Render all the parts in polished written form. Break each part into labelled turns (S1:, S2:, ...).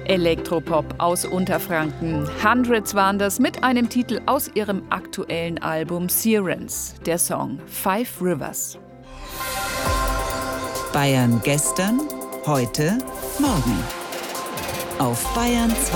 S1: Elektropop aus Unterfranken. Hundreds waren das mit einem Titel aus ihrem aktuellen Album Sirens. Der Song Five Rivers.
S2: Bayern gestern, heute, morgen. Auf Bayern 2.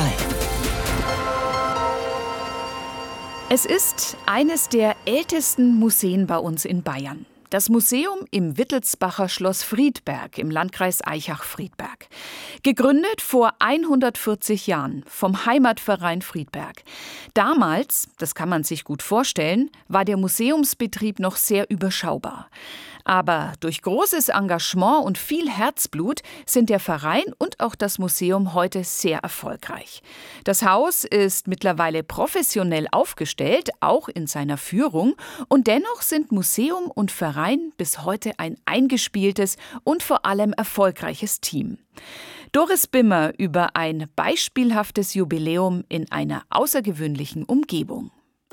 S1: Es ist eines der ältesten Museen bei uns in Bayern. Das Museum im Wittelsbacher Schloss Friedberg im Landkreis Aichach-Friedberg. Gegründet vor 140 Jahren vom Heimatverein Friedberg. Damals, das kann man sich gut vorstellen, war der Museumsbetrieb noch sehr überschaubar. Aber durch großes Engagement und viel Herzblut sind der Verein und auch das Museum heute sehr erfolgreich. Das Haus ist mittlerweile professionell aufgestellt, auch in seiner Führung. Und dennoch sind Museum und Verein bis heute ein eingespieltes und vor allem erfolgreiches Team. Doris Bimmer über ein beispielhaftes Jubiläum in einer außergewöhnlichen Umgebung.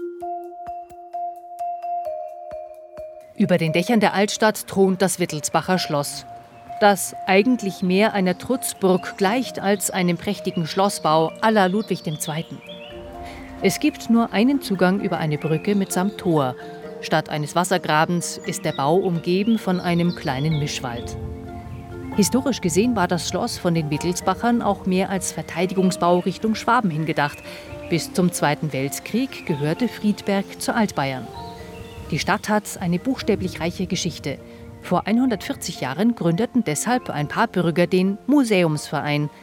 S3: Über den Dächern der Altstadt thront das Wittelsbacher Schloss, das eigentlich mehr einer Trutzburg gleicht als einem prächtigen Schlossbau à la Ludwig II. Es gibt nur einen Zugang über eine Brücke mitsamt Tor. Statt eines Wassergrabens ist der Bau umgeben von einem kleinen Mischwald. Historisch gesehen war das Schloss von den Wittelsbachern auch mehr als Verteidigungsbau Richtung Schwaben hingedacht. Bis zum Zweiten Weltkrieg gehörte Friedberg zu Altbayern. Die Stadt hat eine buchstäblich reiche Geschichte. Vor 140 Jahren gründeten deshalb ein paar Bürger den Museumsverein,